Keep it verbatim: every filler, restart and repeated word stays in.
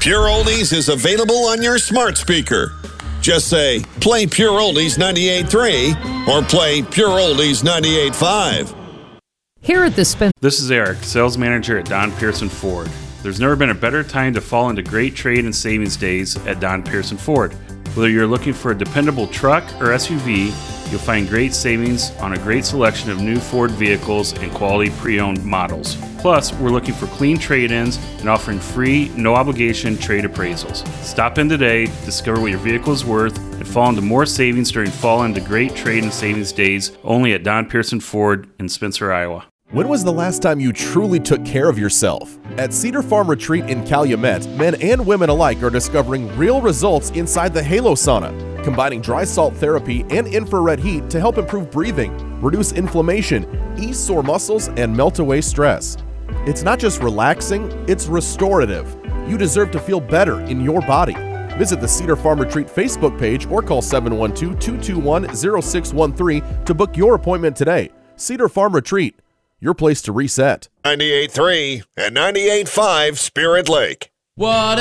Pure Oldies is available on your smart speaker. Just say, play Pure Oldies ninety-eight point three or play Pure Oldies ninety-eight point five. Here at the Spencer. This is Eric, sales manager at Don Pearson Ford. There's never been a better time to fall into great trade and savings days at Don Pearson Ford. Whether you're looking for a dependable truck or S U V, you'll find great savings on a great selection of new Ford vehicles and quality pre-owned models. Plus, we're looking for clean trade-ins and offering free, no-obligation trade appraisals. Stop in today, discover what your vehicle is worth, and fall into more savings during fall into great trade and savings days only at Don Pearson Ford in Spencer, Iowa. When was the last time you truly took care of yourself? At Cedar Farm Retreat in Calumet, men and women alike are discovering real results inside the Halo Sauna, combining dry salt therapy and infrared heat to help improve breathing, reduce inflammation, ease sore muscles, and melt away stress. It's not just relaxing, it's restorative. You deserve to feel better in your body. Visit the Cedar Farm Retreat Facebook page or call seven one two, two two one, zero six one three to book your appointment today. Cedar Farm Retreat, your place to reset. ninety-eight point three and ninety-eight point five Spirit Lake. What